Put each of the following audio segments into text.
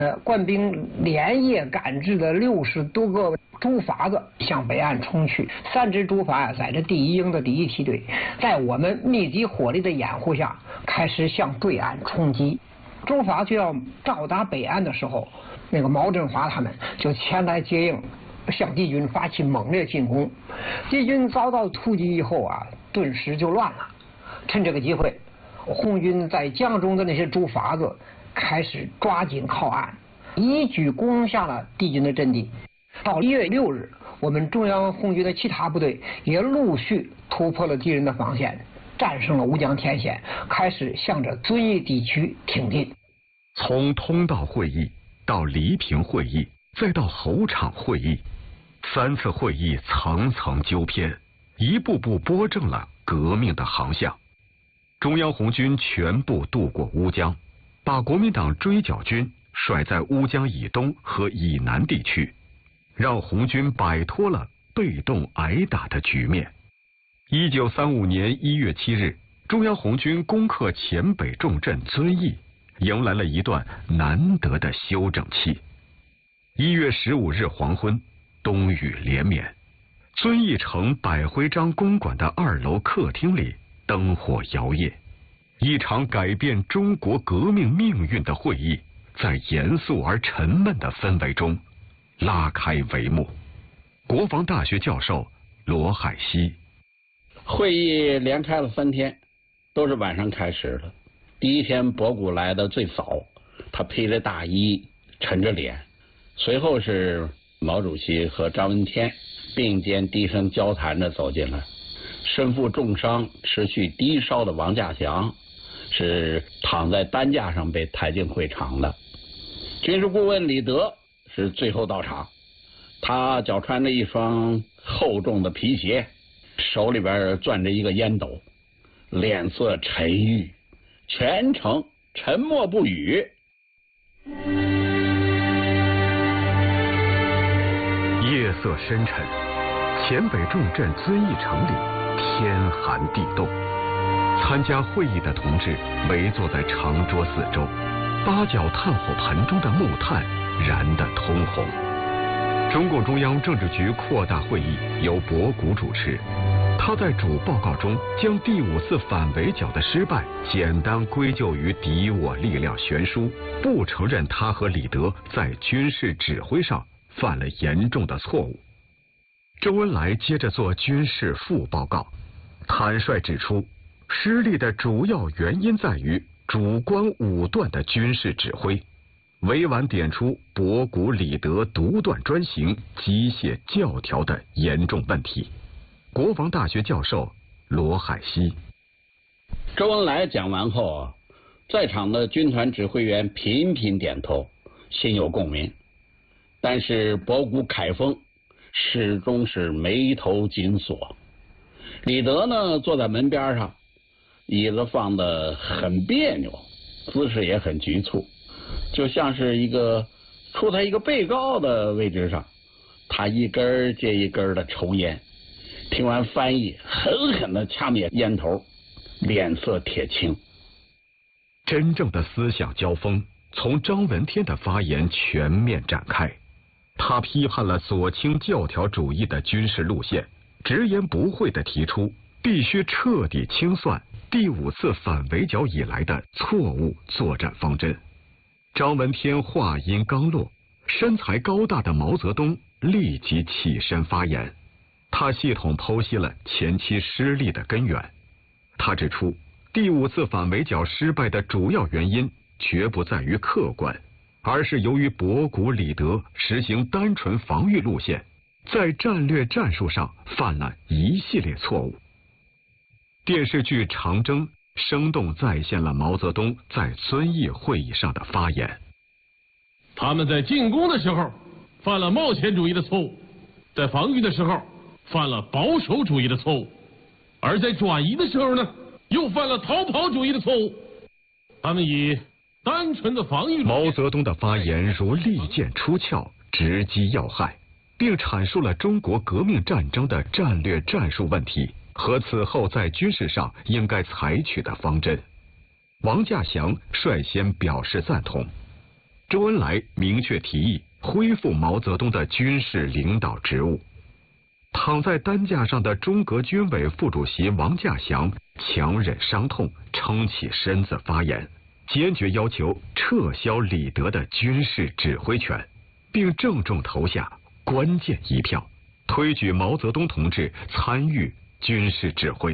官兵连夜赶制了60多个竹筏子向北岸冲去。3支竹筏载着第1营的第1梯队，在我们密集火力的掩护下，开始向对岸冲击。竹筏就要到达北岸的时候，那个毛振华他们就前来接应，向敌军发起猛烈进攻。敌军遭到突击以后啊，顿时就乱了。趁这个机会，红军在江中的那些竹筏子开始抓紧靠岸，一举攻下了敌军的阵地。到1月6日，我们中央红军的其他部队也陆续突破了敌人的防线，战胜了乌江天险，开始向着遵义地区挺进。 从通道会议到黎平会议，再到侯场会议，3次会议层层纠偏，一步步拨正了革命的航向。中央红军全部渡过乌江，把国民党追剿军甩在乌江以东和以南地区，让红军摆脱了被动挨打的局面。1935年1月7日，中央红军攻克黔北重镇遵义，迎来了一段难得的休整期。1月15日黄昏，冬雨连绵，遵义城百徽章公馆的2楼客厅里灯火摇曳，一场改变中国革命命运的会议在严肃而沉闷的氛围中拉开帷幕。国防大学教授罗海西。 会议连开了3天，都是晚上开始的。第1天博古来的最早，他披着大衣，沉着脸。随后是毛主席和张闻天并肩低声交谈着走进来。身负重伤、持续低烧的王稼祥是躺在担架上被抬进会场的。军事顾问李德是最后到场，他脚穿着一双厚重的皮鞋，手里边攥着一个烟斗，脸色沉郁，全程沉默不语。 夜色深沉，黔北重镇遵义城里天寒地冻。参加会议的同志围坐在长桌四周，8角炭火盆中的木炭燃得通红。中共中央政治局扩大会议由博古主持，他在主报告中将第5次反围剿的失败简单归咎于敌我力量悬殊，不承认他和李德在军事指挥上犯了严重的错误。周恩来接着做军事副报告，坦率指出，失利的主要原因在于主观武断的军事指挥，委婉点出博古、李德独断专行、机械教条的严重问题。国防大学教授罗海西。 周恩来讲完后啊，在场的军团指挥员频频点头，心有共鸣。但是博古、凯丰始终是眉头紧锁。李德呢，坐在门边上，椅子放得很别扭，姿势也很局促，就像是处在一个被告的位置上。他一根接一根的抽烟，听完翻译，狠狠地掐灭烟头，脸色铁青。 真正的思想交锋从张闻天的发言全面展开。他批判了左倾教条主义的军事路线，直言不讳地提出必须彻底清算第5次反围剿以来的错误作战方针。张闻天话音刚落，身材高大的毛泽东立即起身发言。他系统剖析了前期失利的根源。他指出，第5次反围剿失败的主要原因绝不在于客观，而是由于博古、李德实行单纯防御路线，在战略战术上犯了一系列错误。电视剧《长征》生动再现了毛泽东在遵义会议上的发言。 他们在进攻的时候犯了冒险主义的错误，在防御的时候犯了保守主义的错误，而在转移的时候呢，又犯了逃跑主义的错误。他们以单纯的防御。 毛泽东的发言如利剑出鞘，直击要害，并阐述了中国革命战争的战略战术问题和此后在军事上应该采取的方针。王稼祥率先表示赞同。 周恩来明确提议恢复毛泽东的军事领导职务。躺在担架上的中革军委副主席王稼祥强忍伤痛，撑起身子发言，坚决要求撤销李德的军事指挥权，并郑重投下关键一票，推举毛泽东同志参与军事指挥。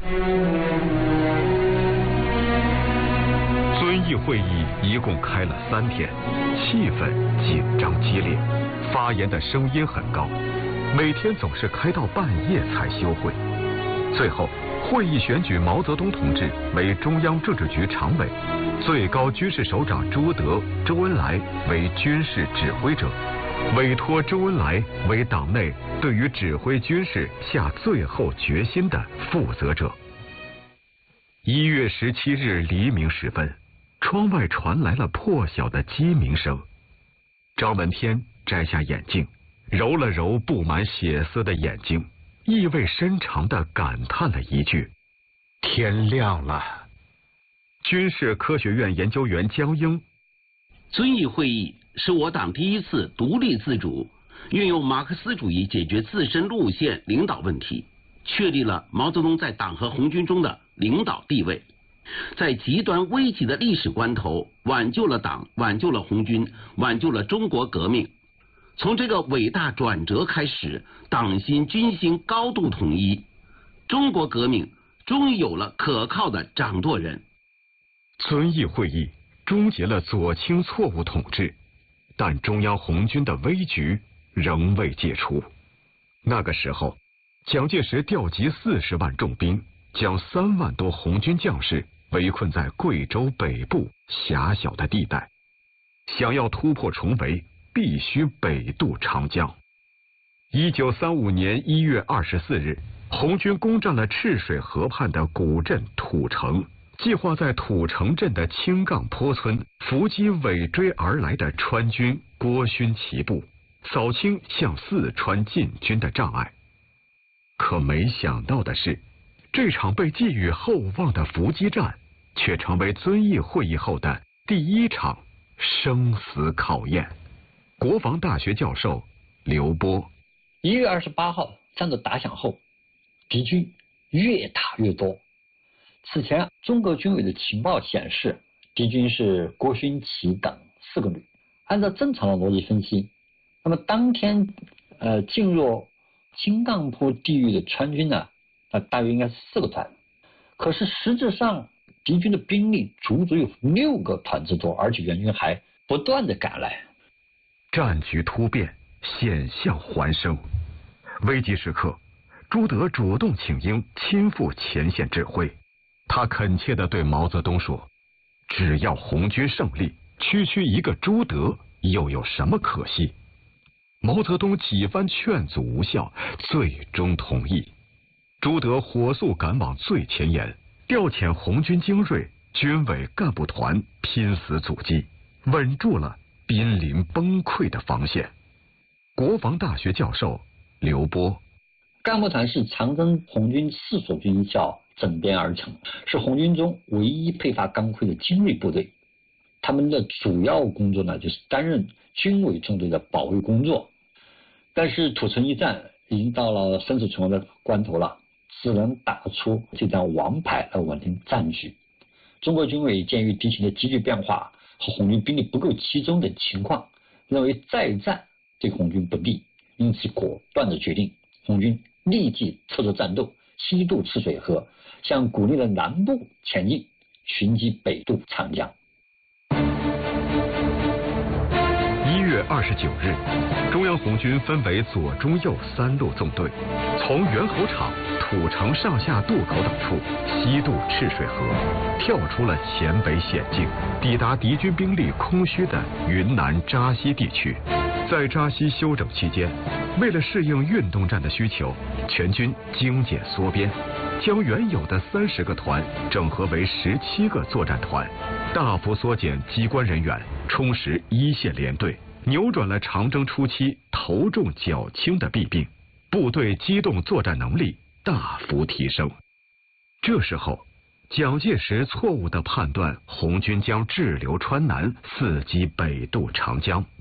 遵义会议一共开了3天，气氛紧张激烈，发言的声音很高，每天总是开到半夜才休会。最后，会议选举毛泽东同志为中央政治局常委，最高军事首长朱德、周恩来为军事指挥者，委托周恩来为党内对于指挥军事下最后决心的负责者。1月17日黎明时分，窗外传来了破晓的鸡鸣声。张闻天摘下眼镜，揉了揉布满血丝的眼睛，意味深长地感叹了一句：“天亮了。”军事科学院研究员江英： 遵义会议是我党第一次独立自主，运用马克思主义解决自身路线领导问题，确立了毛泽东在党和红军中的领导地位，在极端危急的历史关头挽救了党，挽救了红军，挽救了中国革命。从这个伟大转折开始，党心军心高度统一，中国革命终于有了可靠的掌舵人。 遵义会议终结了左倾错误统治，但中央红军的危局仍未解除。那个时候，蒋介石调集40万重兵，将3万多红军将士围困在贵州北部狭小的地带，想要突破重围，必须北渡长江。1935年1月24日，红军攻占了赤水河畔的古镇土城，计划在土城镇的青杠坡村伏击尾追而来的川军郭勋旗部，扫清向四川进军的障碍。可没想到的是，这场被寄予厚望的伏击战，却成为遵义会议后的第1场生死考验。国防大学教授刘波 ：1月28号战斗打响后，敌军越打越多。此前中革军委的情报显示，敌军是郭勋旗等4个旅。按照正常的逻辑分析，那么当天进入青杠坡地域的川军呢，大约应该是4个团。可是实质上，敌军的兵力足足有6个团之多，而且援军还不断的赶来。 战局突变，险象环生。危急时刻，朱德主动请缨，亲赴前线指挥。他恳切地对毛泽东说：“只要红军胜利，区区一个朱德又有什么可惜？”毛泽东几番劝阻无效，最终同意。朱德火速赶往最前沿，调遣红军精锐、军委干部团拼死阻击，稳住了濒临崩溃的防线。国防大学教授刘波： 干部团是长征红军4所军校整编而成，是红军中唯一配发钢盔的精锐部队。他们的主要工作呢，就是担任军委纵队的保卫工作。但是土城一战已经到了生死存亡的关头了，只能打出这张王牌来稳定战局。中国军委鉴于敌情的急剧变化和红军兵力不够集中等情况，认为再战对红军不利，因此果断的决定红军立即撤出战斗，西渡赤水河，向古力的南部前进，寻机北渡长江。 1月29日，中央红军分为左、中、右3路纵队，从猿猴场、土城上下渡口等处西渡赤水河，跳出了黔北险境，抵达敌军兵力空虚的云南扎西地区。在扎西休整期间，为了适应运动战的需求，全军精简缩编，将原有的30个团整合为17个作战团，大幅缩减机关人员，充实一线连队，扭转了长征初期头重脚轻的弊病，部队机动作战能力大幅提升。这时候， 蒋介石错误地判断红军将滞留川南，伺机北渡长江。